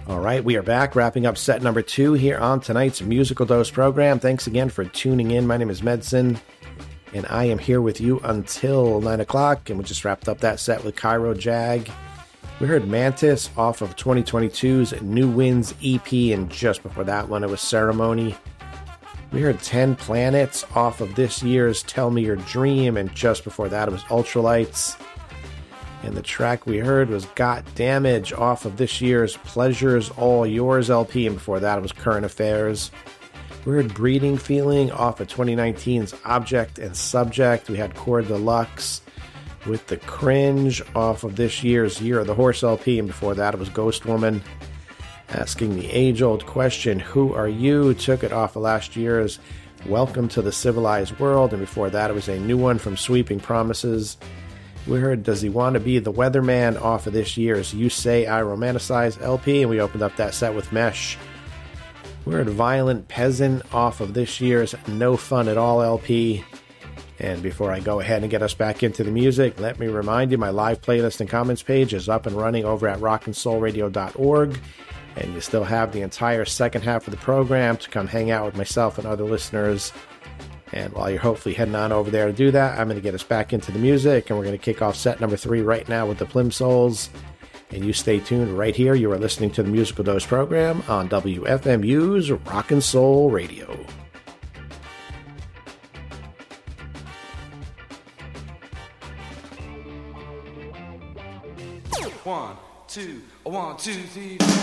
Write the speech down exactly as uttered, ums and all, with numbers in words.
All right, we are back, wrapping up set number two here on tonight's Musical Dose program. Thanks again for tuning in. My name is Medson, and I am here with you until nine o'clock, and we just wrapped up that set with Cairo Jag. We heard Mantis off of twenty twenty-two's New Winds E P, and just before that one, it was Ceremony. We heard ten Planets off of this year's Tell Me Your Dream, and just before that, it was Ultralights. And the track we heard was Got Damage off of this year's Pleasures All Yours L P, and before that, it was Current Affairs. We heard Breeding Feeling off of twenty nineteen's Object and Subject. We had Core Deluxe with The Cringe off of this year's Year of the Horse L P, and before that it was Ghost Woman. Asking the age-old question, Who Are You? Took it off of last year's Welcome to the Civilized World, and before that it was a new one from Sweeping Promises. We heard Does He Want to Be the Weatherman off of this year's You Say I Romanticize L P, and we opened up that set with Mesh. We heard Violent Peasant off of this year's No Fun at All L P. And before I go ahead and get us back into the music, let me remind you my live playlist and comments page is up and running over at rock and soul radio dot org. And you still have the entire second half of the program to come hang out with myself and other listeners. And while you're hopefully heading on over there to do that, I'm going to get us back into the music, and we're going to kick off set number three right now with the Plimsouls. And you stay tuned right here. You are listening to the Musical Dose program on W F M U's Rock and Soul Radio. One, two, one, two, three.